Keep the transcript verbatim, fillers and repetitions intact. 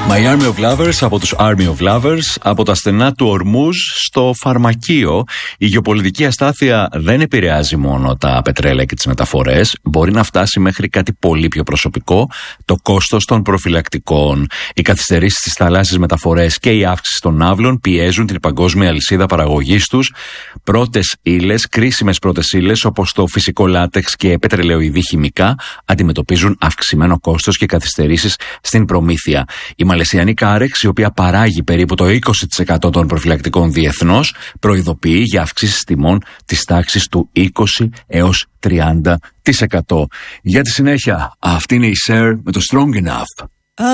My Army of Lovers από τους Army of Lovers, από τα στενά του Ορμούζ στο φαρμακείο. Η γεωπολιτική αστάθεια δεν επηρεάζει μόνο τα πετρέλαια και τις μεταφορές, μπορεί να φτάσει μέχρι κάτι πολύ πιο προσωπικό, το κόστος των προφυλακτικών. Οι καθυστερήσεις στις θαλάσσιες μεταφορές και η αύξηση των ναύλων πιέζουν την παγκόσμια αλυσίδα παραγωγής τους. Πρώτες ύλες, κρίσιμες πρώτες ύλες όπως το φυσικό λάτεξ και πετρελαιοειδή χημικά αντιμετωπίζουν αυξημένο κόστος και καθυστερήσεις στην προμήθεια. Η Μαλαισιανή Κάρεξ, η οποία παράγει περίπου το είκοσι τοις εκατό των προφυλακτικών διεθνώς, προειδοποιεί για αυξήσεις τιμών της τάξης του είκοσι έως τριάντα τοις εκατό. Για τη συνέχεια, αυτή είναι η Cher με το Strong Enough.